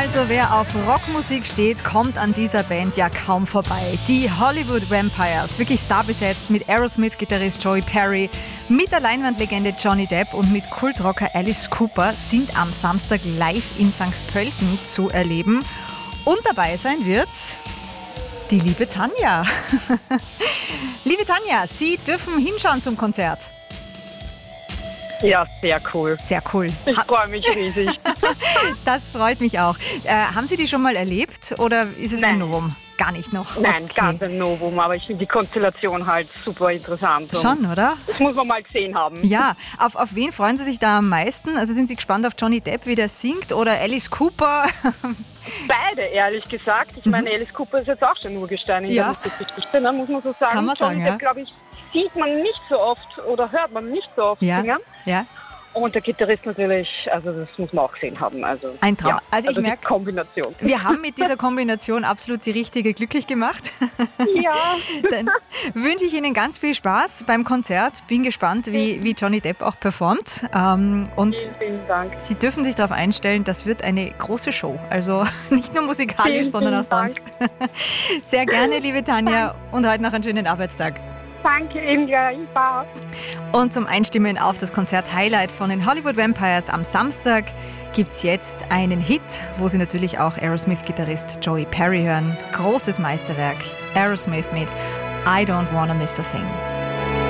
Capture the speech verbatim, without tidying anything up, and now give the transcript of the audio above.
Also wer auf Rockmusik steht, kommt an dieser Band ja kaum vorbei. Die Hollywood Vampires, wirklich starbesetzt mit Aerosmith-Gitarrist Joey Perry, mit der Leinwandlegende Johnny Depp und mit Kultrocker Alice Cooper sind am Samstag live in Sankt Pölten zu erleben. Und dabei sein wird die liebe Tanja. Liebe Tanja, Sie dürfen hinschauen zum Konzert. Ja, sehr cool. Sehr cool. Ich freue mich riesig. Das freut mich auch. Äh, haben Sie die schon mal erlebt oder ist es Nein. ein Novum? Gar nicht noch? Nein, Okay. ganz ein Novum, aber ich finde die Konstellation halt super interessant. Und Schon, oder? das muss man mal gesehen haben. Ja, auf, auf wen freuen Sie sich da am meisten? Also sind Sie gespannt auf Johnny Depp, wie der singt, oder Alice Cooper? Beide, ehrlich gesagt. Ich meine, Alice Cooper ist jetzt auch schon Urgestein in Ja. der Musikgeschichte, ne, muss man so sagen. Kann man Johnny sagen, Depp, ja. glaube ich, sieht man nicht so oft oder hört man nicht so oft Ja, singen. ja. Und der Gitarrist natürlich, also das muss man auch gesehen haben. Also, Ein Traum. Ja, Also ich die merk- Kombination. Wir haben mit dieser Kombination absolut die richtige glücklich gemacht. Ja. Dann wünsche ich Ihnen ganz viel Spaß beim Konzert. Bin gespannt, wie, wie Johnny Depp auch performt. Ähm, und Vielen, vielen Dank. Sie dürfen sich darauf einstellen, das wird eine große Show. Also nicht nur musikalisch, Vielen, sondern auch vielen sonst. Sehr gerne, liebe Tanja, und heute noch einen schönen Arbeitstag. Danke Ihnen gleich. Bye. Und zum Einstimmen auf das Konzert-Highlight von den Hollywood Vampires am Samstag gibt es jetzt einen Hit, wo Sie natürlich auch Aerosmith-Gitarrist Joey Perry hören. Großes Meisterwerk. Aerosmith mit I Don't Wanna Miss a Thing.